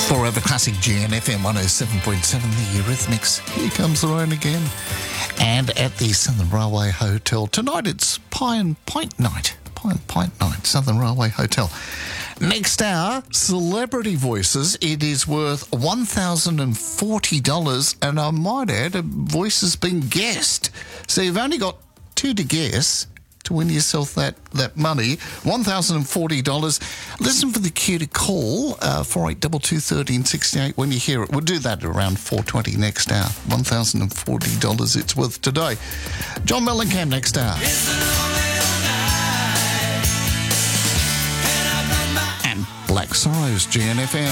Forever Classic GNFM 107.7, the Eurythmics. Here comes the rain again. And at the Southern Railway Hotel tonight, it's Pie and Pint Night. Pie and Pint Night, Southern Railway Hotel. Next hour, Celebrity Voices. It is worth $1,040, and I might add, a voice has been guessed. So you've only got two to guess to win yourself that money, $1,040. Listen for the cue to call 48221368 when you hear it. We'll do that at around 4:20 next hour. $1,040 it's worth today. John Mellencamp next hour. And Black Sorrows, GNFM.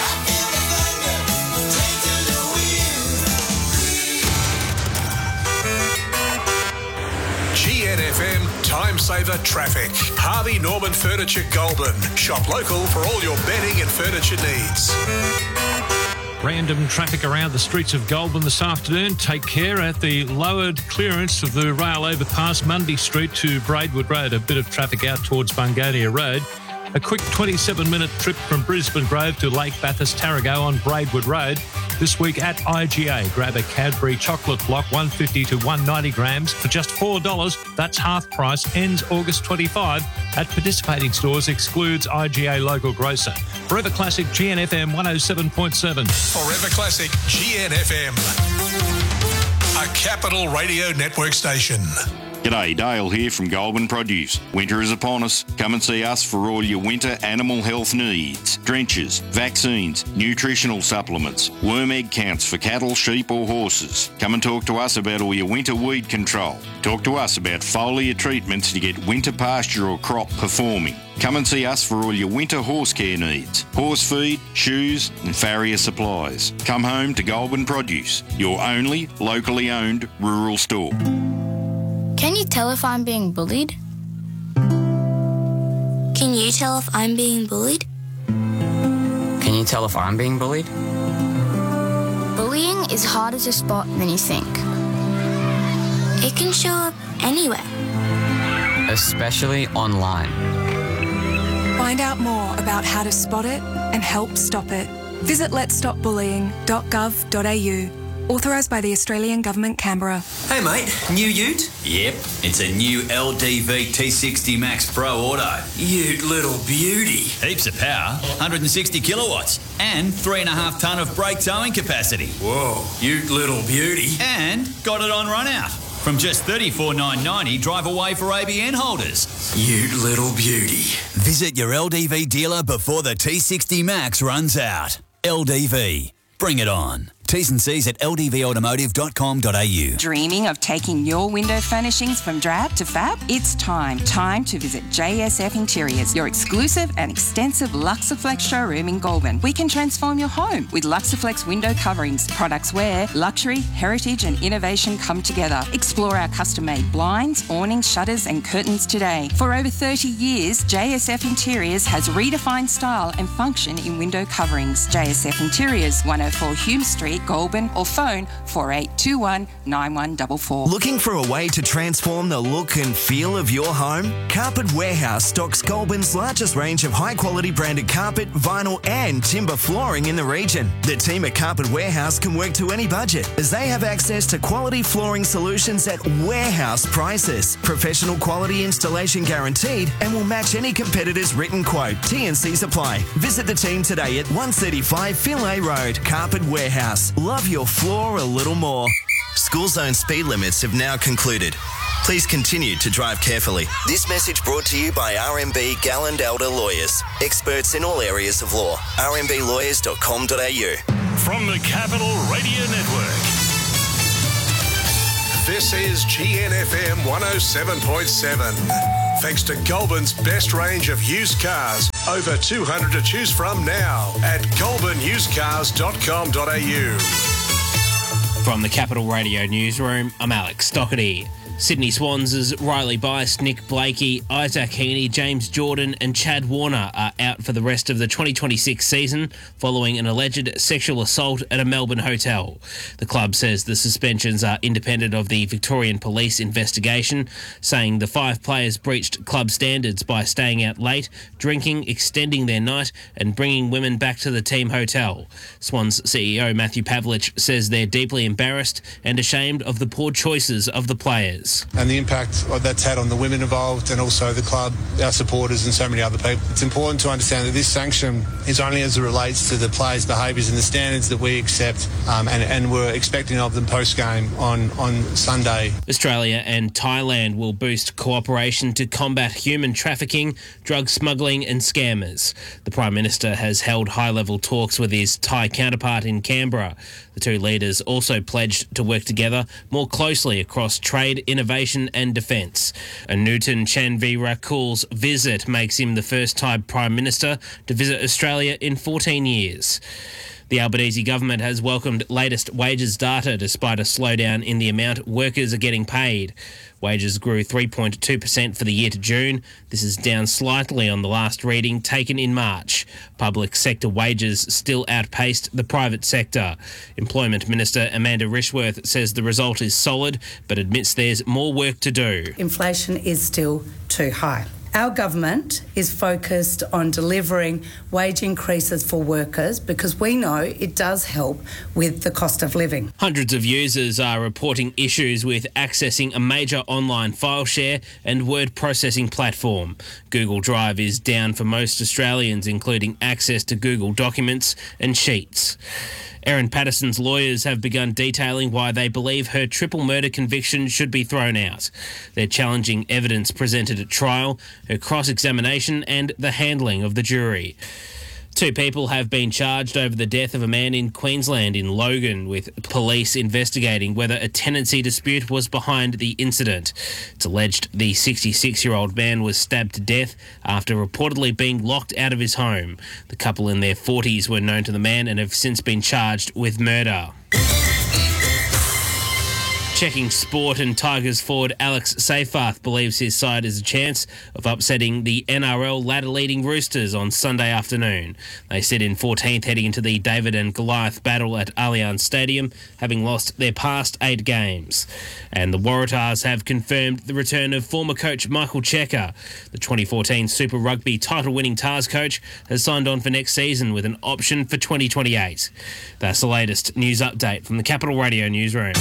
GNFM Time Saver Traffic. Harvey Norman Furniture Goulburn. Shop local for all your bedding and furniture needs. Random traffic around the streets of Goulburn this afternoon. Take care at the lowered clearance of the rail overpass, Mundy Street to Braidwood Road. A bit of traffic out towards Bungonia Road. A quick 27-minute trip from Brisbane Grove to Lake Bathurst Tarrago on Braidwood Road. This week at IGA, grab a Cadbury chocolate block, 150 to 190 grams for just $4. That's half price. Ends August 25 at participating stores. Excludes IGA local grocer. Forever Classic GNFM 107.7. Forever Classic GNFM. A Capital Radio Network station. G'day, Dale here from Goulburn Produce. Winter is upon us. Come and see us for all your winter animal health needs. Drenches, vaccines, nutritional supplements, worm egg counts for cattle, sheep or horses. Come and talk to us about all your winter weed control. Talk to us about foliar treatments to get winter pasture or crop performing. Come and see us for all your winter horse care needs. Horse feed, shoes and farrier supplies. Come home to Goulburn Produce, your only locally owned rural store. Can you tell if I'm being bullied? Can you tell if I'm being bullied? Can you tell if I'm being bullied? Bullying is harder to spot than you think. It can show up anywhere. Especially online. Find out more about how to spot it and help stop it. Visit letsstopbullying.gov.au. Authorised by the Australian Government, Canberra. Hey mate, new ute? Yep, it's a new LDV T60 Max Pro Auto. Ute little beauty. Heaps of power, 160 kilowatts, and 3.5 tonne of brake towing capacity. Whoa, ute little beauty. And got it on run out. From just $34,990, drive away for ABN holders. Ute little beauty. Visit your LDV dealer before the T60 Max runs out. LDV, bring it on. T's and C's at ldvautomotive.com.au. Dreaming of taking your window furnishings from drab to fab? It's time to visit JSF Interiors, your exclusive and extensive Luxaflex showroom in Goulburn. We can transform your home with Luxaflex window coverings, products where luxury, heritage and innovation come together. Explore our custom-made blinds, awnings, shutters and curtains today. For over 30 years, JSF Interiors has redefined style and function in window coverings. JSF Interiors, 104 Hume Street, Goulburn, or phone 4821 9144. Looking for a way to transform the look and feel of your home? Carpet Warehouse stocks Goulburn's largest range of high-quality branded carpet, vinyl and timber flooring in the region. The team at Carpet Warehouse can work to any budget as they have access to quality flooring solutions at warehouse prices. Professional quality installation guaranteed and will match any competitor's written quote. T&Cs apply. Visit the team today at 135 Finlay Road. Carpet Warehouse. Love your floor a little more. School zone speed limits have now concluded. Please continue to drive carefully. This message brought to you by RMB Galland Elder Lawyers. Experts in all areas of law. rmblawyers.com.au. From the Capital Radio Network. This is GNFM 107.7. Thanks to Goulburn's best range of used cars. Over 200 to choose from now at goulburnusedcars.com.au. From the Capital Radio Newsroom, I'm Alex Stockerty. Sydney Swans' Riley Bice, Nick Blakey, Isaac Heaney, James Jordan and Chad Warner are out for the rest of the 2026 season following an alleged sexual assault at a Melbourne hotel. The club says the suspensions are independent of the Victorian Police investigation, saying the 5 players breached club standards by staying out late, drinking, extending their night and bringing women back to the team hotel. Swans CEO Matthew Pavlich says they're deeply embarrassed and ashamed of the poor choices of the players. And the impact that's had on the women involved and also the club, our supporters and so many other people. It's important to understand that this sanction is only as it relates to the players' behaviours and the standards that we accept and we're expecting of them post-game on Sunday. Australia and Thailand will boost cooperation to combat human trafficking, drug smuggling and scammers. The Prime Minister has held high-level talks with his Thai counterpart in Canberra. The two leaders also pledged to work together more closely across trade, innovation and defence. Anutin Chanvirakul's visit makes him the first Thai Prime Minister to visit Australia in 14 years. The Albanese government has welcomed latest wages data despite a slowdown in the amount workers are getting paid. Wages grew 3.2% for the year to June. This is down slightly on the last reading taken in March. Public sector wages still outpaced the private sector. Employment Minister Amanda Rishworth says the result is solid, but admits there's more work to do. Inflation is still too high. Our government is focused on delivering wage increases for workers because we know it does help with the cost of living. Hundreds of users are reporting issues with accessing a major online file share and word processing platform. Google Drive is down for most Australians, including access to Google Documents and Sheets. Erin Patterson's lawyers have begun detailing why they believe her triple murder conviction should be thrown out. They're challenging evidence presented at trial, her cross-examination and the handling of the jury. 2 people have been charged over the death of a man in Queensland in Logan, with police investigating whether a tenancy dispute was behind the incident. It's alleged the 66-year-old man was stabbed to death after reportedly being locked out of his home. The couple in their 40s were known to the man and have since been charged with murder. Checking sport, and Tigers forward Alex Seyfarth believes his side has a chance of upsetting the NRL ladder-leading Roosters on Sunday afternoon. They sit in 14th heading into the David and Goliath battle at Allianz Stadium, having lost their past 8 games. And the Waratahs have confirmed the return of former coach Michael Checker. The 2014 Super Rugby title-winning Tars coach has signed on for next season with an option for 2028. That's the latest news update from the Capital Radio newsroom.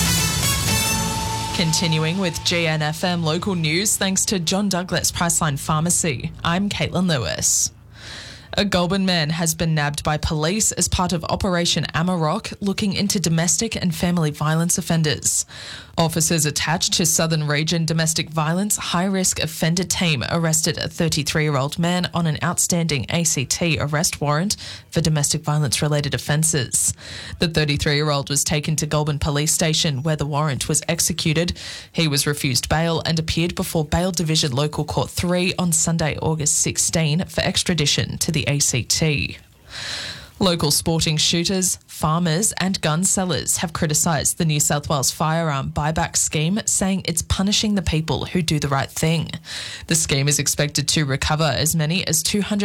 Continuing with GNFM local news, thanks to John Douglas Priceline Pharmacy. I'm Caitlin Lewis. A Goulburn man has been nabbed by police as part of Operation Amarok, looking into domestic and family violence offenders. Officers attached to Southern Region Domestic Violence High-Risk Offender Team arrested a 33-year-old man on an outstanding ACT arrest warrant for domestic violence-related offences. The 33-year-old was taken to Goulburn Police Station where the warrant was executed. He was refused bail and appeared before Bail Division Local Court 3 on Sunday, August 16 for extradition to the ACT. Local sporting shooters, farmers and gun sellers have criticised the New South Wales firearm buyback scheme, saying it's punishing the people who do the right thing. The scheme is expected to recover as many as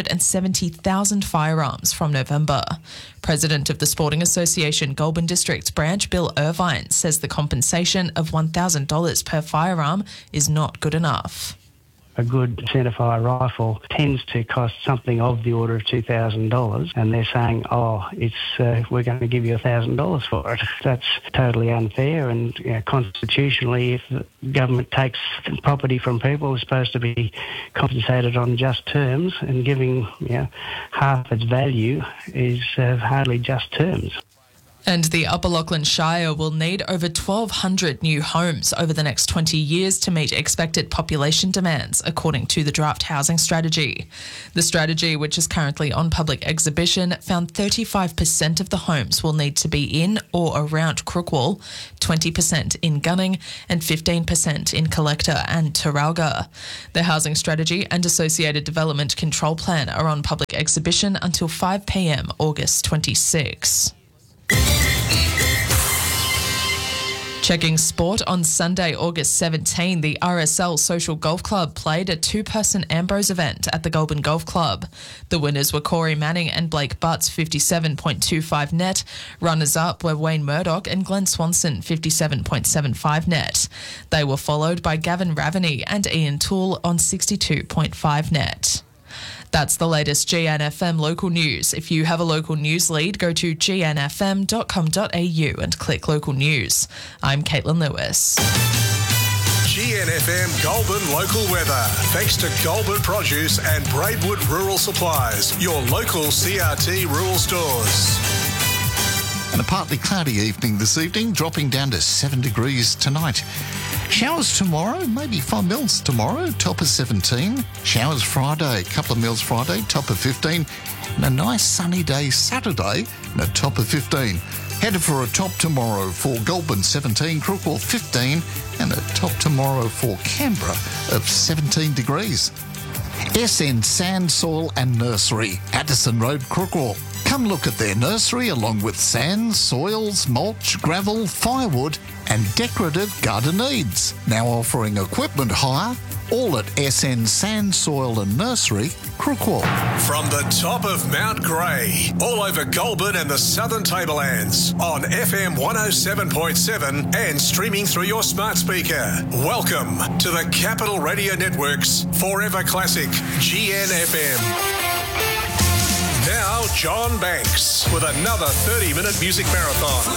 270,000 firearms from November. President of the Sporting Association Goulburn District branch, Bill Irvine, says the compensation of $1,000 per firearm is not good enough. A good centrefire rifle tends to cost something of the order of $2,000, and they're saying, we're going to give you $1,000 for it. That's totally unfair, and constitutionally, if the government takes property from people, we're supposed to be compensated on just terms, and giving half its value is hardly just terms. And the Upper Lachlan Shire will need over 1,200 new homes over the next 20 years to meet expected population demands, according to the draft housing strategy. The strategy, which is currently on public exhibition, found 35% of the homes will need to be in or around Crookwell, 20% in Gunning and 15% in Collector and Taralga. The housing strategy and associated development control plan are on public exhibition until 5 p.m. August 26. Checking sport on Sunday, August 17, the RSL Social Golf Club played a two-person Ambrose event at the Goulburn Golf Club. The winners were Corey Manning and Blake Butts, 57.25 net. Runners-up were Wayne Murdoch and Glenn Swanson, 57.75 net. They were followed by Gavin Ravaney and Ian Toole on 62.5 net. That's the latest GNFM local news. If you have a local news lead, go to gnfm.com.au and click local news. I'm Caitlin Lewis. GNFM Goulburn local weather. Thanks to Goulburn Produce and Braidwood Rural Supplies, your local CRT rural stores. And a partly cloudy evening this evening, dropping down to 7 degrees tonight. Showers tomorrow, maybe 5 mils tomorrow, top of 17. Showers Friday, a couple of mils Friday, top of 15. And a nice sunny day Saturday, and a top of 15. Headed for a top tomorrow for Goulburn 17, Crookwell 15, and a top tomorrow for Canberra of 17 degrees. SN Sand, Soil and Nursery, Addison Road, Crookwell. Come look at their nursery along with sand, soils, mulch, gravel, firewood and decorative garden needs. Now offering equipment hire, all at SN Sand, Soil and Nursery, Crookwell. From the top of Mount Grey, all over Goulburn and the Southern Tablelands, on FM 107.7 and streaming through your smart speaker. Welcome to the Capital Radio Network's Forever Classic, GNFM. Now, John Banks with another 30-minute music marathon.